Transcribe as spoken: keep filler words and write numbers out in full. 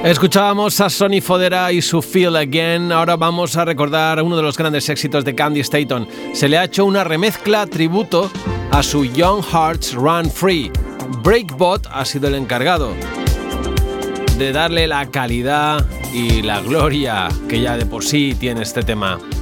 Escuchábamos a Sonny Fodera y su Feel Again. Ahora vamos a recordar uno de los grandes éxitos de Candy Staton. Se le ha hecho una remezcla tributo a su Young Hearts Run Free. Breakbot ha sido el encargado de darle la calidad y la gloria que ya de por sí tiene este tema.